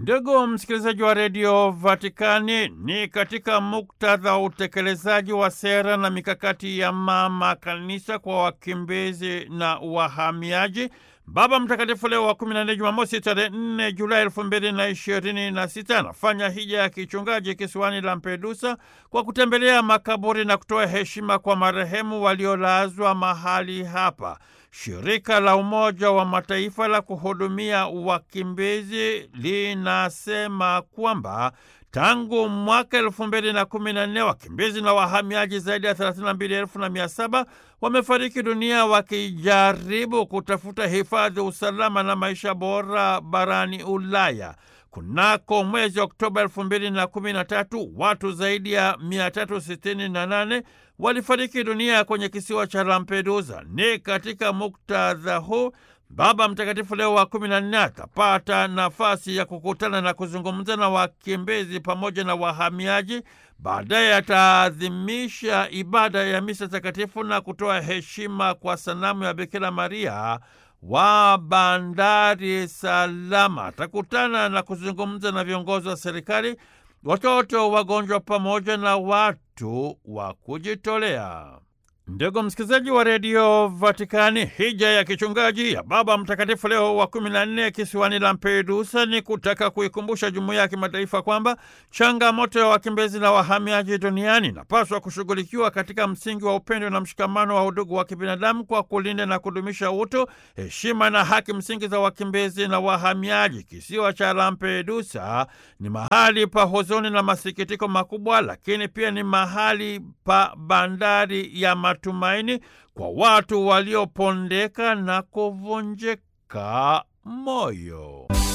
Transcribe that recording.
Ndugu msikilizaji wa redio Vatikani, ni katika muktadha wa utekelezaji wa sera na mikakati ya mama kanisa kwa wakimbizi na wahamiaji, Baba Mtakatifu Leo wa 14 Jumamosi tarehe 4 Julai 2026 anafanya hija ya kichungaji kisiwani Lampedusa kwa kutembelea makaburi na kutoa heshima kwa marehemu waliolazwa mahali hapa. Shirika la Umoja wa Mataifa la kuhudumia wakimbizi linasema kwamba tangu mwaka 2014 wakimbizi na wahamiaji zaidi ya 32,700 wamefariki dunia wakijaribu kutafuta hifadhi, usalama na maisha bora barani Ulaya. Kunako mwezi Oktoba 2013 watu zaidi ya 368 walifariki dunia kwenye kisiwa cha Lampedusa. Ni katika muktadha huu Baba Mtakatifu Leo wa 14 atapata nafasi ya kukutana na kuzungumza na wakimbizi pamoja na wahamiaji. Baadaye ataadhimisha ibada ya misa takatifu na kutoa heshima kwa sanamu ya Bikira Maria wa bandari salama. Atakutana na kuzungumza na viongozi wa serikali, watoto, wagonjwa pamoja na watu wa kujitolea. Ndugu msikilizaji wa redio Vatikani, hija ya kichungaji ya Baba Mtakatifu Leo wa 14 kisiwani Lampedusa ni kutaka kuikumbusha jumuiya ya kimataifa kwamba changamoto ya wakimbizi na wahamiaji duniani inapaswa kushughulikiwa katika msingi wa upendo na mshikamano wa udugu wa kibinadamu kwa kulinda na kudumisha utu, heshima na haki msingi za wakimbizi na wahamiaji. Kisiwa cha Lampedusa ni mahali pa huzuni na masikitiko makubwa, lakini pia ni mahali pa bandari ya matumaini kwa watu waliopondeka na kuvunjika moyo.